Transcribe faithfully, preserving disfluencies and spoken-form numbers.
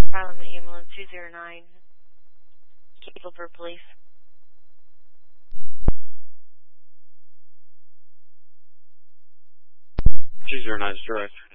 Island Ambulance two zero nine. Cancel for police. two zero nine is direct.